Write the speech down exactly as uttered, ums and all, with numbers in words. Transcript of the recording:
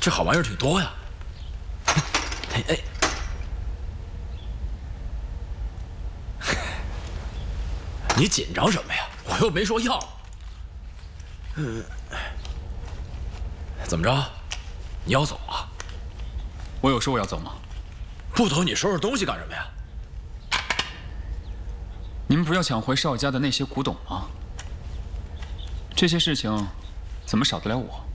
这好玩意儿挺多呀。哎哎，你紧张什么呀？我又没说要。嗯，怎么着？你要走啊？ 我有说我要走吗？ 不走，你收拾东西干什么呀？ 你们不是要抢回少家的那些古董吗？这些事情怎么少得了我？